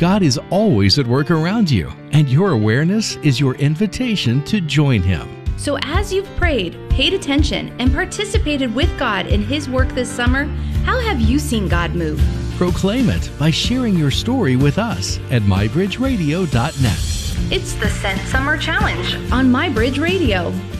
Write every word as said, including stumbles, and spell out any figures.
God is always at work around you, and your awareness is your invitation to join Him. So as you've prayed, paid attention, and participated with God in His work this summer, how have you seen God move? Proclaim it by sharing your story with us at my bridge radio dot net. It's the Sent Summer Challenge on My Bridge Radio.